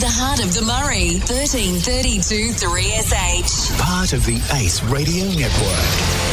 the heart of the Murray. 1332 3SH. Part of the Ace Radio Network.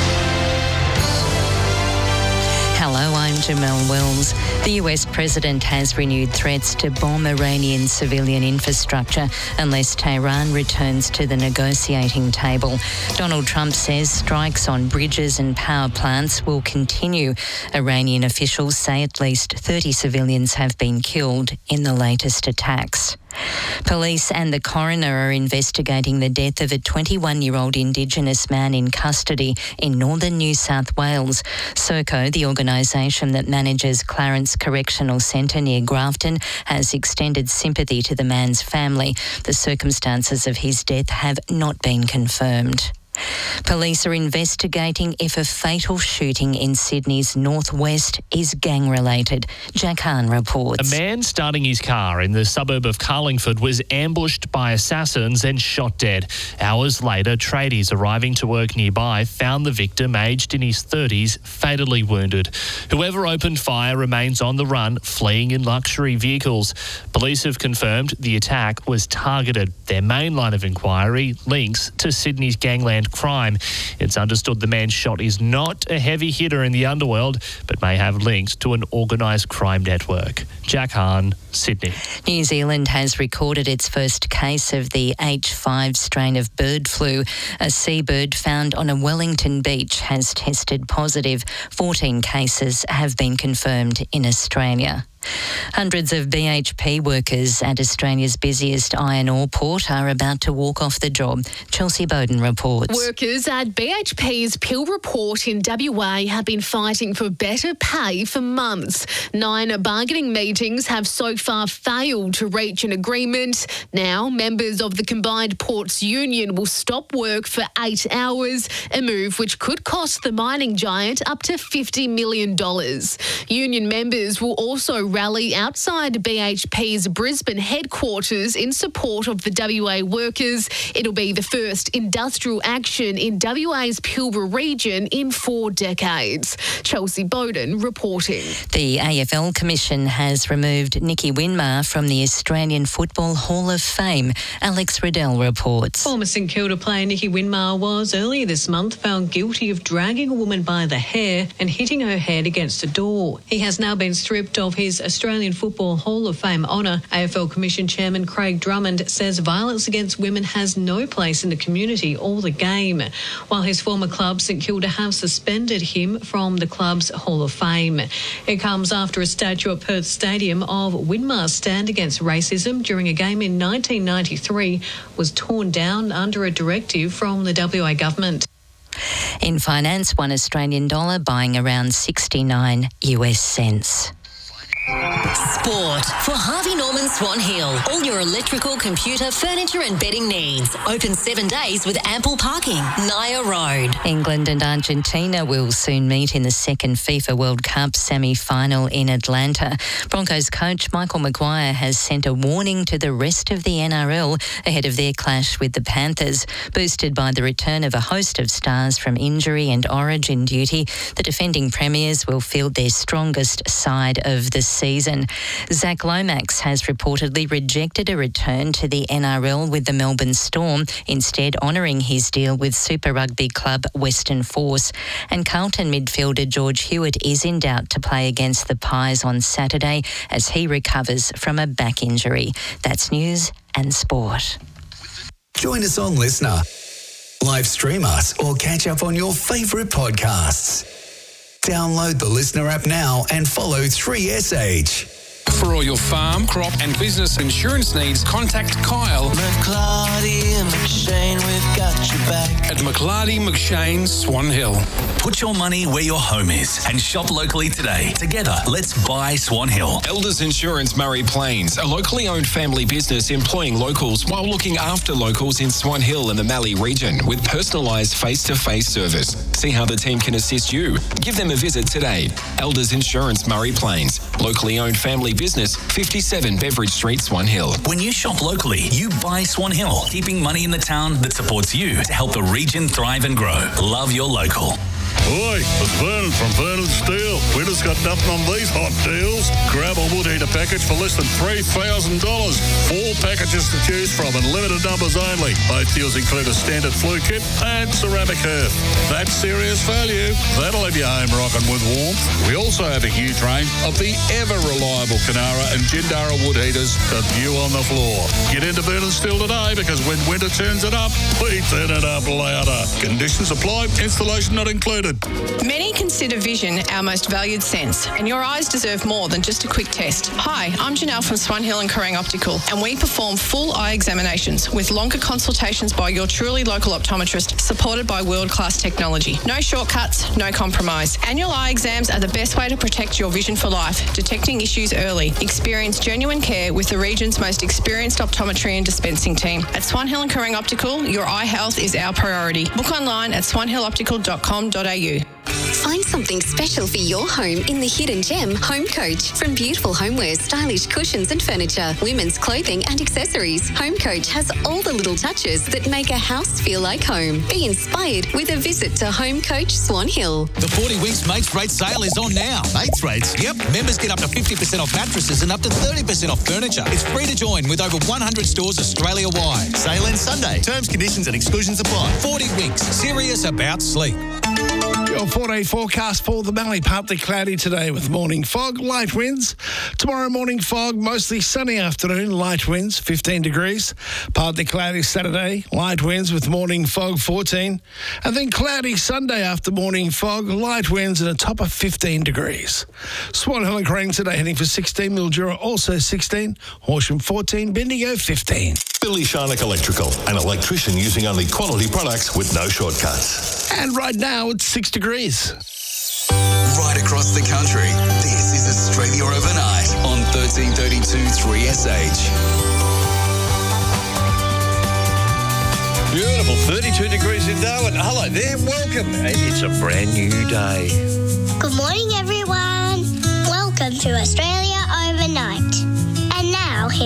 Hello, I'm Jamelle Wells. The US President has renewed threats to bomb Iranian civilian infrastructure unless Tehran returns to the negotiating table. Donald Trump says strikes on bridges and power plants will continue. Iranian officials say at least 30 civilians have been killed in the latest attacks. Police and the coroner are investigating the death of a 21-year-old Indigenous man in custody in northern New South Wales. Serco, the organisation that manages Clarence Correctional Centre near Grafton, has extended sympathy to the man's family. The circumstances of his death have not been confirmed. Police are investigating if a fatal shooting in Sydney's northwest is gang-related. Jack Hahn reports. A man starting his car in the suburb of Carlingford was ambushed by assassins and shot dead. Hours later, tradies arriving to work nearby found the victim, aged in his 30s, fatally wounded. Whoever opened fire remains on the run, fleeing in luxury vehicles. Police have confirmed the attack was targeted. Their main line of inquiry links to Sydney's gangland crime. It's understood the man shot is not a heavy hitter in the underworld, but may have links to an organised crime network. Jack Hahn, Sydney. New Zealand has recorded its first case of the H5 strain of bird flu. A seabird found on a Wellington beach has tested positive. 14 cases have been confirmed in Australia. Hundreds of BHP workers at Australia's busiest iron ore port are about to walk off the job. Chelsea Bowden reports. Workers at BHP's Pilbara port in WA have been fighting for better pay for months. 9 bargaining meetings have so far failed to reach an agreement. Now, members of the combined ports union will stop work for 8 hours, a move which could cost the mining giant up to $50 million. Union members will also rally outside BHP's Brisbane headquarters in support of the WA workers. It'll be the first industrial action in WA's Pilbara region in 4 decades. Chelsea Bowden reporting. The AFL Commission has removed Nicky Winmar from the Australian Football Hall of Fame. Alex Riddell reports. Former St Kilda player Nicky Winmar was earlier this month found guilty of dragging a woman by the hair and hitting her head against a door. He has now been stripped of his Australian Football Hall of Fame honour. AFL Commission Chairman Craig Drummond says violence against women has no place in the community or the game, while his former club St Kilda have suspended him from the club's Hall of Fame. It comes after a statue at Perth Stadium of Winmar's stand against racism during a game in 1993 was torn down under a directive from the WA government. In finance, $1 Australian dollar buying around 69 US cents. Sport for Harvey Norman Swan Hill. All your electrical, computer, furniture and bedding needs. Open 7 days with ample parking. Naya Road. England and Argentina will soon meet in the second FIFA World Cup semi-final in Atlanta. Broncos coach Michael Maguire has sent a warning to the rest of the NRL ahead of their clash with the Panthers. Boosted by the return of a host of stars from injury and origin duty, the defending premiers will field their strongest side of the season. Zach Lomax has reportedly rejected a return to the NRL with the Melbourne Storm, instead honouring his deal with Super Rugby club Western Force. And Carlton midfielder George Hewitt is in doubt to play against the Pies on Saturday as he recovers from a back injury. That's news and sport. Join us on Listener. Live stream us or catch up on your favourite podcasts. Download the Listener app now and follow 3SH. For all your farm, crop and business insurance needs, contact Kyle McLarty and McShane, we've got your back at McLarty McShane, Swan Hill. Put your money where your home is and shop locally today. Together, let's buy Swan Hill. Elders Insurance Murray Plains, a locally owned family business employing locals while looking after locals in Swan Hill and the Mallee region with personalised face-to-face service. See how the team can assist you. Give them a visit today. Elders Insurance Murray Plains, locally owned family business, 57 Beveridge Street, Swan Hill. When you shop locally, you buy Swan Hill, keeping money in the town that supports you to help the region thrive and grow. Love your local. Oi, it's Vernon from Vernon Steel. We just got nothing on these hot deals. Grab a wood heater package for less than $3,000. 4 packages to choose from and limited numbers only. Both deals include a standard flue kit and ceramic earth. That's serious value. That'll have your home rocking with warmth. We also have a huge range of the ever-reliable Canara and Jindara wood heaters to view on the floor. Get into Vernon Steel today because when winter turns it up, we turn it up louder. Conditions apply. Installation not included. Many consider vision our most valued sense, and your eyes deserve more than just a quick test. Hi, I'm Janelle from Swan Hill and Kerrang Optical, and we perform full eye examinations with longer consultations by your truly local optometrist, supported by world-class technology. No shortcuts, no compromise. Annual eye exams are the best way to protect your vision for life, detecting issues early. Experience genuine care with the region's most experienced optometry and dispensing team. At Swan Hill and Kerrang Optical, your eye health is our priority. Book online at swanhilloptical.com.au. Find something special for your home in the hidden gem, Home Coach. From beautiful homewares, stylish cushions and furniture, women's clothing and accessories, Home Coach has all the little touches that make a house feel like home. Be inspired with a visit to Home Coach Swan Hill. The 40 Winks Mates Rate sale is on now. Mates Rates? Yep. Members get up to 50% off mattresses and up to 30% off furniture. It's free to join with over 100 stores Australia-wide. Sale ends Sunday. Terms, conditions and exclusions apply. 40 Winks. Serious about sleep. Your 4-day forecast for the Mallee. Partly cloudy today with morning fog, light winds. Tomorrow morning fog, mostly sunny afternoon, light winds, 15 degrees. Partly cloudy Saturday, light winds with morning fog, 14. And then cloudy Sunday after morning fog, light winds and a top of 15 degrees. Swan Hill and Kerrang today heading for 16. Mildura also 16. Horsham 14. Bendigo 15. Billy Sharnock Electrical, an electrician using only quality products with no shortcuts. And right now it's 6 degrees. Right across the country, this is Australia Overnight on 1332 3SH. Beautiful, 32 degrees in Darwin. Hello there, welcome. It's a brand new day. Good morning, everyone. Welcome to Australia